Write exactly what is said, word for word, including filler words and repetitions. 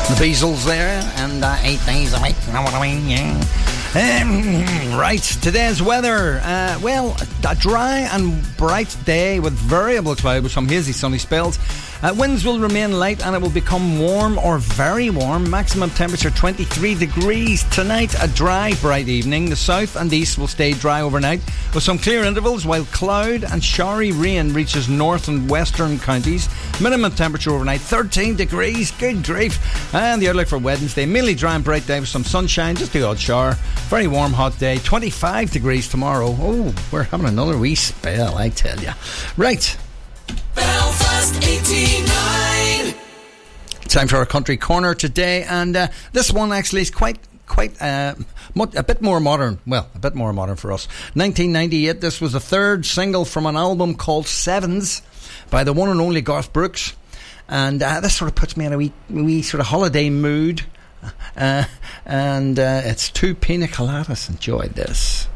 The Beazles there, and uh, eight days a week, you know what I mean, yeah. Um, right, today's weather, uh, well, a dry and bright day with variable cloud with some hazy sunny spells. Uh, winds will remain light and it will become warm or very warm. Maximum temperature twenty-three degrees. Tonight, a dry, bright evening. The south and east will stay dry overnight with some clear intervals, while cloud and showery rain reaches north and western counties. Minimum temperature overnight thirteen degrees. Good grief. And the outlook for Wednesday, mainly dry and bright day with some sunshine, just the odd shower. Very warm, hot day. twenty-five degrees tomorrow. Oh, we're having another wee spell, I tell you. Right. Belfast eighty-nine. Time for our country corner today, and uh, this one actually is quite quite uh, a bit more modern. Well, a bit more modern for us. nineteen ninety-eight, this was the third single from an album called Sevens by the one and only Garth Brooks, and uh, this sort of puts me in a wee, wee sort of holiday mood, uh, and uh, it's two pina coladas. Enjoy this.